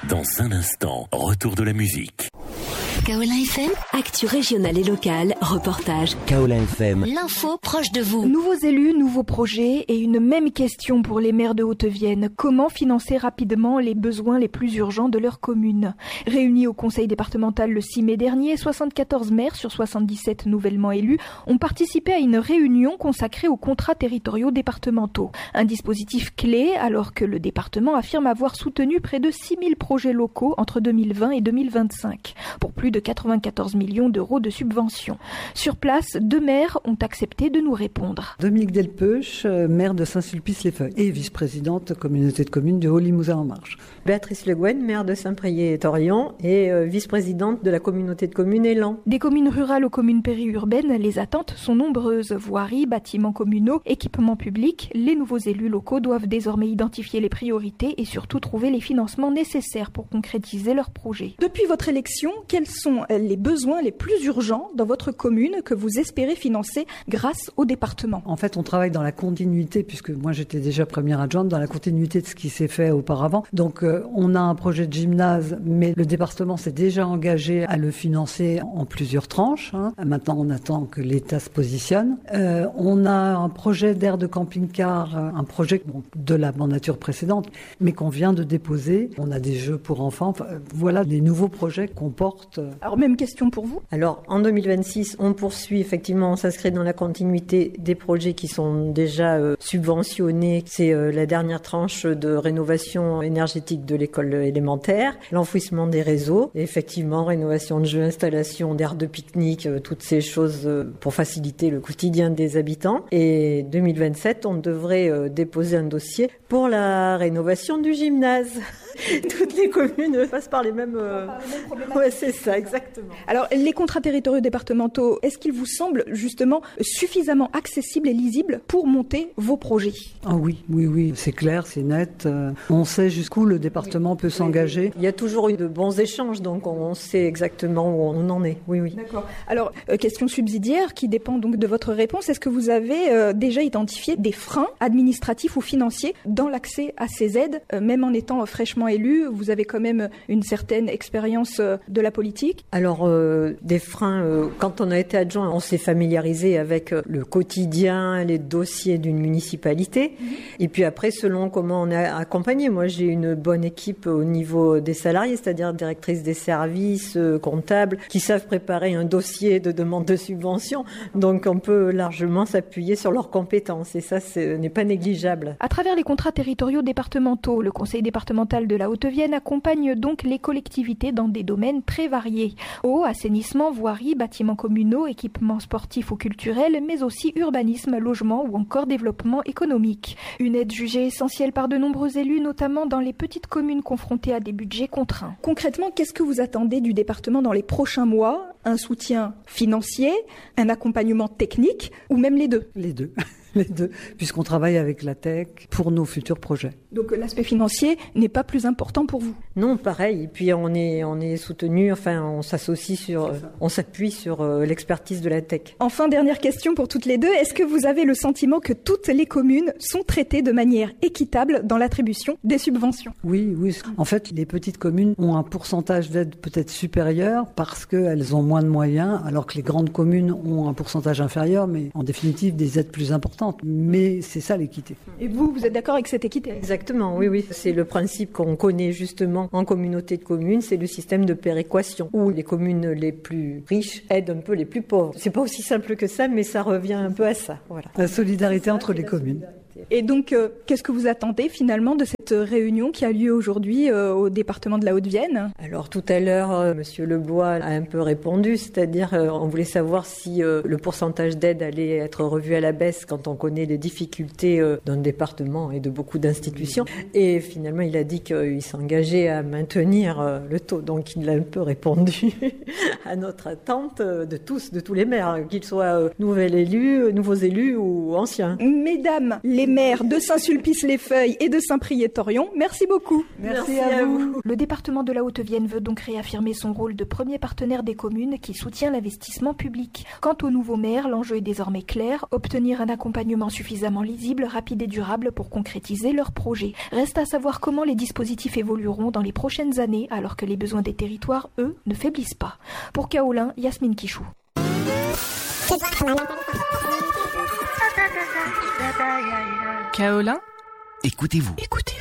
Dans un instant, retour de la musique. Kaolin FM, actu régionale et locale, reportage. Kaolin FM, L'info proche de vous. Nouveaux élus, nouveaux projets et une même question pour les maires de Haute-Vienne. Comment financer rapidement les besoins les plus urgents de leur commune? Réunis au conseil départemental le 6 mai dernier, 74 maires sur 77 nouvellement élus ont participé à une réunion consacrée aux contrats territoriaux départementaux. Un dispositif clé alors que le département affirme avoir soutenu près de 6000 projets locaux entre 2020 et 2025 pour plus de 94 millions d'euros de subventions. Sur place, 2 maires ont accepté de nous répondre. Dominique Delpeuch, maire de Saint-Sulpice-les-Feuilles et vice-présidente communauté de communes du Haut-Limousin en Marche. Béatrice Le Guen, maire de Saint-Priest-et-Torillon et vice-présidente de la communauté de communes Élan. Des communes rurales aux communes périurbaines, les attentes sont nombreuses. Voiries, bâtiments communaux, équipements publics, les nouveaux élus locaux doivent désormais identifier les priorités et surtout trouver les financements nécessaires pour concrétiser leurs projets. Depuis votre élection, quels sont les besoins les plus urgents dans votre commune que vous espérez financer grâce au département? En fait, on travaille dans la continuité, puisque moi j'étais déjà première adjointe, dans la continuité de ce qui s'est fait auparavant. Donc on a un projet de gymnase, mais le département s'est déjà engagé à le financer en plusieurs tranches. Maintenant, on attend que l'État se positionne. On a un projet d'aire de camping-car, un projet de la mandature précédente, mais qu'on vient de déposer. On a des jeux pour enfants. Voilà les nouveaux projets qu'on porte. Alors, même question pour vous. Alors, en 2026, on poursuit effectivement, on s'inscrit dans la continuité des projets qui sont déjà subventionnés. C'est la dernière tranche de rénovation énergétique de l'école élémentaire, l'enfouissement des réseaux, et effectivement, rénovation de jeux, installation d'aires de pique-nique, toutes ces choses pour faciliter le quotidien des habitants. Et 2027, on devrait déposer un dossier pour la rénovation du gymnase. Toutes les communes passent par les mêmes ouais, c'est ça, exactement. Alors, les contrats territoriaux départementaux, est-ce qu'ils vous semblent justement suffisamment accessibles et lisibles pour monter vos projets? Ah oui, c'est clair, c'est net. On sait jusqu'où le département peut s'engager. Il y a toujours eu de bons échanges, donc on sait exactement où on en est. Oui. D'accord. Alors, question subsidiaire qui dépend donc de votre réponse. Est-ce que vous avez déjà identifié des freins administratifs ou financiers dans l'accès à ces aides, même en étant fraîchement élu? Vous avez quand même une certaine expérience de la politique. Alors, des freins, quand on a été adjoint, on s'est familiarisé avec le quotidien, les dossiers d'une municipalité. Et puis après, selon comment on est accompagné, moi j'ai une bonne équipe au niveau des salariés, c'est-à-dire directrice des services, comptables, qui savent préparer un dossier de demande de subvention. Donc on peut largement s'appuyer sur leurs compétences et ça, ce n'est pas négligeable. À travers les contrats territoriaux départementaux, le conseil départemental de la Haute-Vienne accompagne donc les collectivités dans des domaines très variés. Eau, assainissement, voirie, bâtiments communaux, équipements sportifs ou culturels, mais aussi urbanisme, logement ou encore développement économique. Une aide jugée essentielle par de nombreux élus, notamment dans les petites communes confrontées à des budgets contraints. Concrètement, qu'est-ce que vous attendez du département dans les prochains mois? Un soutien financier, un accompagnement technique ou même les deux? Les deux. Les deux, puisqu'on travaille avec la tech pour nos futurs projets. Donc l'aspect financier n'est pas plus important pour vous? Non, pareil. Et puis on est soutenu, enfin on s'associe on s'appuie sur l'expertise de la tech. Enfin, dernière question pour toutes les deux. Est-ce que vous avez le sentiment que toutes les communes sont traitées de manière équitable dans l'attribution des subventions? Oui. En fait, les petites communes ont un pourcentage d'aide peut-être supérieur parce qu'elles ont moins de moyens, alors que les grandes communes ont un pourcentage inférieur, mais en définitive des aides plus importantes. Mais c'est ça l'équité. Et vous êtes d'accord avec cette équité? Exactement, oui. C'est le principe qu'on connaît justement en communauté de communes, c'est le système de péréquation, où les communes les plus riches aident un peu les plus pauvres. C'est pas aussi simple que ça, mais ça revient un peu à ça. Voilà. La solidarité entre les communes. Et donc, qu'est-ce que vous attendez finalement de cette réunion qui a lieu aujourd'hui au département de la Haute-Vienne? Alors tout à l'heure, Monsieur Lebois a un peu répondu, c'est-à-dire on voulait savoir si le pourcentage d'aide allait être revu à la baisse quand on connaît les difficultés d'un département et de beaucoup d'institutions. Et finalement, il a dit qu'il s'engageait à maintenir le taux. Donc il a un peu répondu à notre attente de tous les maires, qu'ils soient nouveaux élus ou anciens. Mesdames, les les maires de Saint-Sulpice-les-Feuilles et de Saint-Priest-Torion, merci beaucoup. Merci à vous. Le département de la Haute-Vienne veut donc réaffirmer son rôle de premier partenaire des communes qui soutient l'investissement public. Quant au nouveau maire, l'enjeu est désormais clair, obtenir un accompagnement suffisamment lisible, rapide et durable pour concrétiser leurs projets. Reste à savoir comment les dispositifs évolueront dans les prochaines années alors que les besoins des territoires, eux, ne faiblissent pas. Pour Kaolin, Yasmine Kichou. Kaolin, Écoutez-vous. Écoutez.